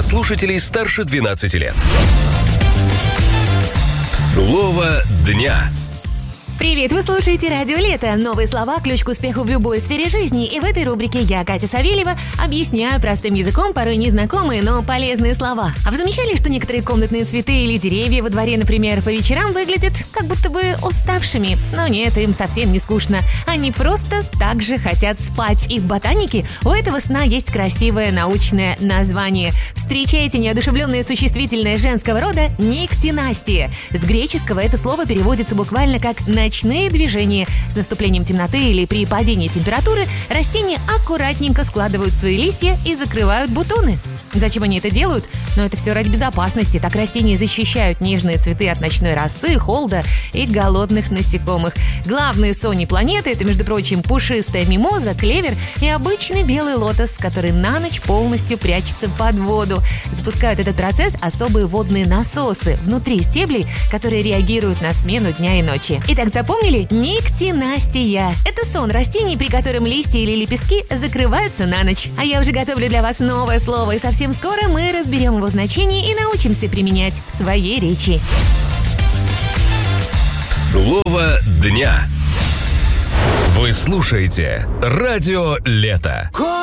слушателей старше 12 лет. Слово дня. Привет, вы слушаете «Радио Лето». Новые слова – ключ к успеху в любой сфере жизни. И в этой рубрике я, Катя Савельева, объясняю простым языком порой незнакомые, но полезные слова. А вы замечали, что некоторые комнатные цветы или деревья во дворе, например, по вечерам выглядят как будто бы уставшими? Но нет, им совсем не скучно. Они просто так же хотят спать. И в ботанике у этого сна есть красивое научное название. Встречайте неодушевленное существительное женского рода «никтинастия». С греческого это слово переводится буквально как «ночные движения». С наступлением темноты или при падении температуры растения аккуратненько складывают свои листья и закрывают бутоны. Зачем они это делают? Но это все ради безопасности. Так растения защищают нежные цветы от ночной росы, холода и голодных насекомых. Главные сони планеты – это, между прочим, пушистая мимоза, клевер и обычный белый лотос, который на ночь полностью прячется под воду. Запускают этот процесс особые водные насосы внутри стеблей, которые реагируют на смену дня и ночи. Итак, запомнили? Никтинастия – это сон растений, при котором листья или лепестки закрываются на ночь. А я уже готовлю для вас новое слово, и совсем скоро мы разберем его значение и научимся применять в своей речи. Слово дня. Вы слушаете «Радио Лето».